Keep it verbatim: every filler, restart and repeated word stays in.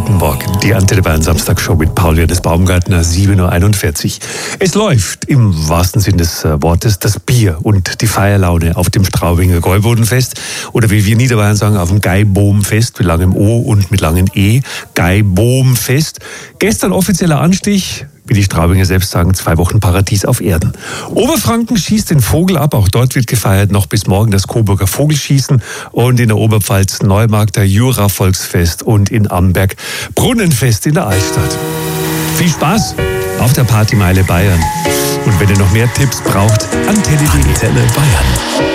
Guten Morgen, die Antenne Bayern Samstagshow mit Paul Wernes Baumgartner, sieben Uhr einundvierzig. Es läuft im wahrsten Sinn des Wortes das Bier und die Feierlaune auf dem Straubinger Gäubodenfest oder wie wir Niederbayern sagen, auf dem Gaiboomfest mit langem O und mit langem E, Gaiboomfest. Gestern offizieller Anstich, wie die Straubinger selbst sagen, zwei Wochen Paradies auf Erden. Oberfranken schießt den Vogel ab, auch dort wird gefeiert, noch bis morgen das Coburger Vogelschießen und in der Oberpfalz Neumarkter Jura-Volksfest und in Amberg Brunnenfest in der Altstadt. Viel Spaß auf der Partymeile Bayern. Und wenn ihr noch mehr Tipps braucht, Antenne punkt de. Antenne Bayern.